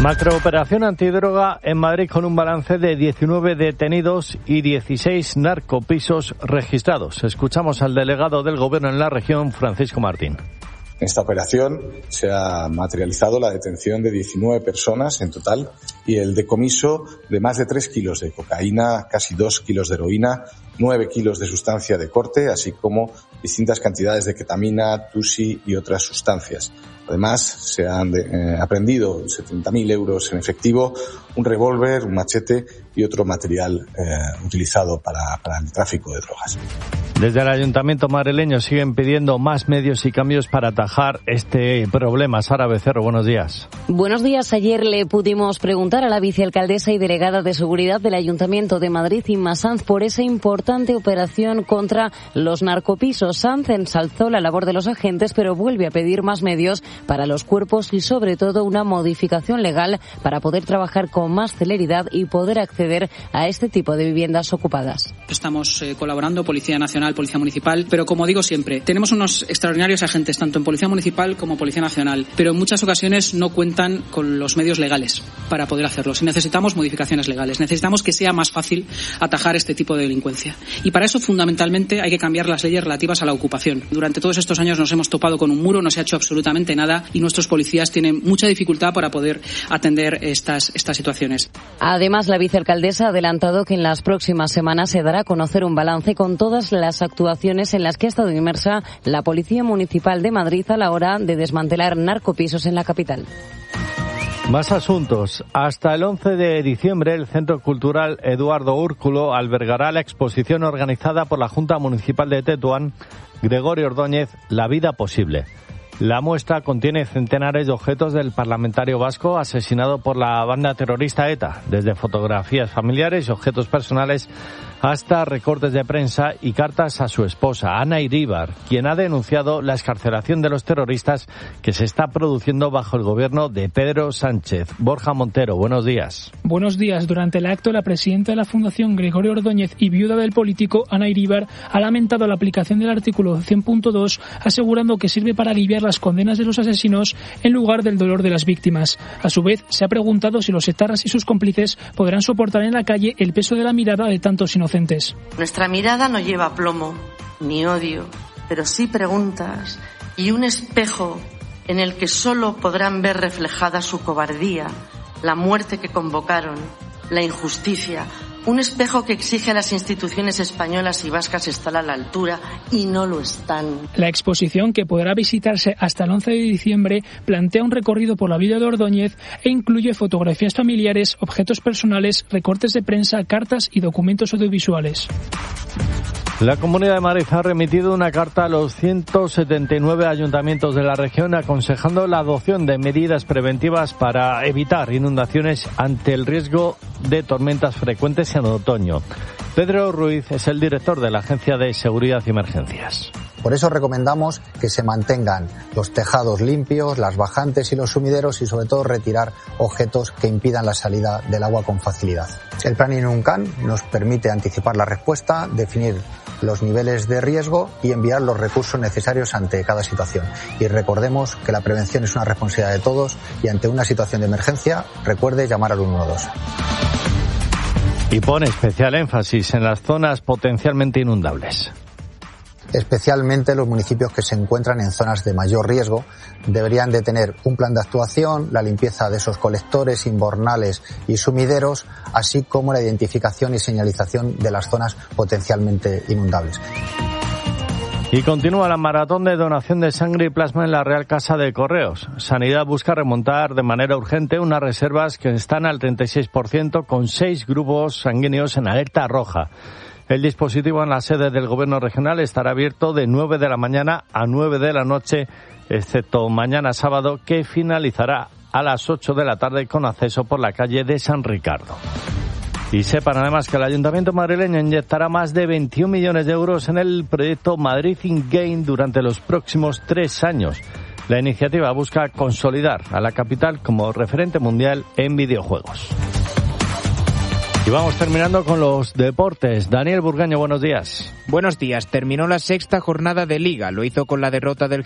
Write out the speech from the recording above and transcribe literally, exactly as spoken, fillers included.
Macrooperación antidroga en Madrid con un balance de diecinueve detenidos y dieciséis narcopisos registrados. Escuchamos al delegado del Gobierno en la región, Francisco Martín. En esta operación se ha materializado la detención de diecinueve personas en total y el decomiso de más de tres kilos de cocaína, casi dos kilos de heroína, nueve kilos de sustancia de corte, así como distintas cantidades de ketamina, tusi y otras sustancias. Además, se han de, eh, aprehendido setenta mil euros en efectivo, un revólver, un machete y otro material eh, utilizado para, para el tráfico de drogas. Desde el Ayuntamiento madrileño siguen pidiendo más medios y cambios para atajar este problema. Sara Becerro, buenos días. Buenos días. Ayer le pudimos preguntar a la vicealcaldesa y delegada de Seguridad del Ayuntamiento de Madrid, Inma Sanz, por esa importante operación contra los narcopisos. Sanz ensalzó la labor de los agentes, pero vuelve a pedir más medios para los cuerpos y, sobre todo, una modificación legal para poder trabajar con más celeridad y poder acceder a este tipo de viviendas ocupadas. Estamos eh, colaborando, Policía Nacional, Policía Municipal, pero como digo siempre, tenemos unos extraordinarios agentes, tanto en Policía Municipal como Policía Nacional, pero en muchas ocasiones no cuentan con los medios legales para poder hacerlos. Y necesitamos modificaciones legales, necesitamos que sea más fácil atajar este tipo de delincuencia. Y para eso, fundamentalmente, hay que cambiar las leyes relativas a la ocupación. Durante todos estos años nos hemos topado con un muro, no se ha hecho absolutamente nada y nuestros policías tienen mucha dificultad para poder atender estas, estas situaciones. Además, la vicealcaldesa ha adelantado que en las próximas semanas se dará a conocer un balance con todas las actuaciones en las que ha estado inmersa la Policía Municipal de Madrid a la hora de desmantelar narcopisos en la capital. Más asuntos. Hasta el once de diciembre, el Centro Cultural Eduardo Úrculo albergará la exposición organizada por la Junta Municipal de Tetuán, Gregorio Ordóñez, La vida posible. La muestra contiene centenares de objetos del parlamentario vasco asesinado por la banda terrorista ETA, desde fotografías familiares y objetos personales hasta recortes de prensa y cartas a su esposa, Ana Iríbar, quien ha denunciado la excarcelación de los terroristas que se está produciendo bajo el gobierno de Pedro Sánchez. Borja Montero, buenos días. Buenos días. Durante el acto, la presidenta de la Fundación, Gregorio Ordóñez, y viuda del político, Ana Iríbar, ha lamentado la aplicación del artículo cien punto dos, asegurando que sirve para aliviar las condenas de los asesinos en lugar del dolor de las víctimas. A su vez, se ha preguntado si los etarras y sus cómplices podrán soportar en la calle el peso de la mirada de tantos inocentes. Nuestra mirada no lleva plomo ni odio, pero sí preguntas y un espejo en el que solo podrán ver reflejada su cobardía, la muerte que convocaron, la injusticia. Un espejo que exige a las instituciones españolas y vascas estar a la altura y no lo están. La exposición, que podrá visitarse hasta el once de diciembre, plantea un recorrido por la vida de Ordóñez e incluye fotografías familiares, objetos personales, recortes de prensa, cartas y documentos audiovisuales. La Comunidad de Madrid ha remitido una carta a los ciento setenta y nueve ayuntamientos de la región aconsejando la adopción de medidas preventivas para evitar inundaciones ante el riesgo de tormentas frecuentes en otoño. Pedro Ruiz es el director de la Agencia de Seguridad y Emergencias. Por eso recomendamos que se mantengan los tejados limpios, las bajantes y los sumideros y sobre todo retirar objetos que impidan la salida del agua con facilidad. El plan INUNCAN nos permite anticipar la respuesta, definir los niveles de riesgo y enviar los recursos necesarios ante cada situación. Y recordemos que la prevención es una responsabilidad de todos y ante una situación de emergencia, recuerde llamar al uno uno dos. Y pone especial énfasis en las zonas potencialmente inundables. Especialmente los municipios que se encuentran en zonas de mayor riesgo deberían de tener un plan de actuación, la limpieza de esos colectores, invernales y sumideros, así como la identificación y señalización de las zonas potencialmente inundables. Y continúa la maratón de donación de sangre y plasma en la Real Casa de Correos. Sanidad busca remontar de manera urgente unas reservas que están al treinta y seis por ciento con seis grupos sanguíneos en alerta roja. El dispositivo en la sede del Gobierno regional estará abierto de nueve de la mañana a nueve de la noche, excepto mañana sábado, que finalizará a las ocho de la tarde con acceso por la calle de San Ricardo. Y sepan además que el Ayuntamiento madrileño inyectará más de veintiún millones de euros en el proyecto Madrid in Game durante los próximos tres años. La iniciativa busca consolidar a la capital como referente mundial en videojuegos. Y vamos terminando con los deportes. Daniel Burgaño, buenos días. Buenos días. Terminó la sexta jornada de Liga. Lo hizo con la derrota del